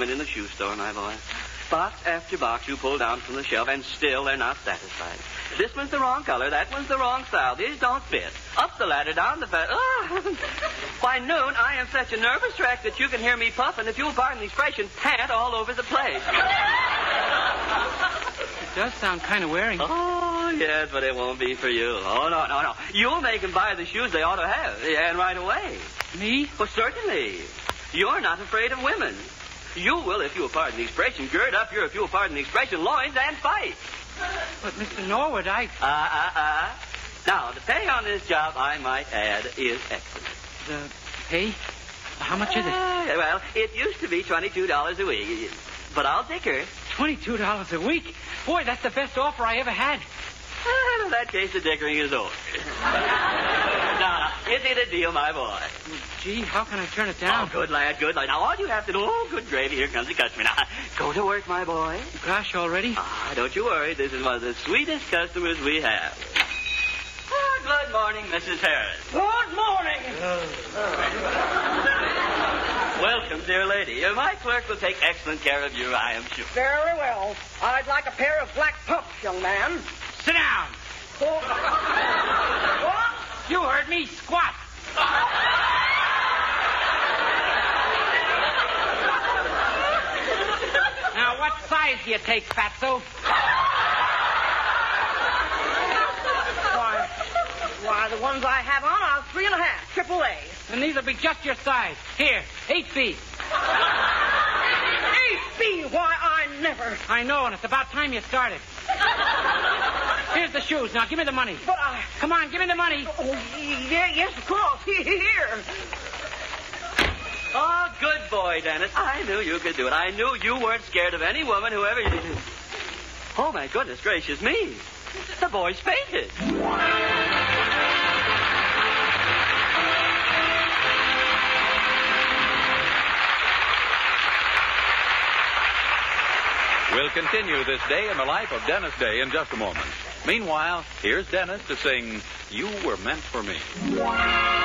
women in the shoe store, my boy. Box after box you pull down from the shelf, and still they're not satisfied. This one's the wrong color, that one's the wrong style. These don't fit. Up the ladder, down the bed. Oh. By noon, I am such a nervous wreck that you can hear me puff, and if you'll pardon the expression, pant all over the place. It does sound kind of wearing. Oh, yes, but it won't be for you. Oh, no. You'll make them buy the shoes they ought to have, and right away. Me? Well, certainly. You're not afraid of women. You will, if you'll pardon the expression, gird up your, if you'll pardon the expression, loins and fight. But, Mr. Norwood, I... Now, the pay on this job, I might add, is excellent. The pay? How much is it? Well, it used to be $22 a week, but I'll take her. $22 a week? Boy, that's the best offer I ever had. Well, in that case, the dickering is over. Now, is it a deal, my boy? Gee, how can I turn it down? Oh, good lad. Now, all you have to do... Oh, good gravy. Here comes the customer. Now, go to work, my boy. Gosh, already? Don't you worry. This is one of the sweetest customers we have. Good morning, Mrs. Harris. Good morning. Welcome, dear lady. My clerk will take excellent care of you, I am sure. Very well. I'd like a pair of black pumps, young man. Sit down. What? You heard me. Squat. Now, what size do you take, fatso? Why, the ones I have on are 3.5, AAA. And these will be just your size. Here, 8B. 8B? Why, I never... I know, and it's about time you started. Here's the shoes. Now, give me the money. But I... Come on, give me the money. Oh, yes, of course. Here. Oh, good boy, Dennis. I knew you could do it. I knew you weren't scared of any woman, whoever you... Oh, my goodness gracious me. The boy's fainted. We'll continue this day in the life of Dennis Day in just a moment. Meanwhile, here's Dennis to sing You Were Meant for Me.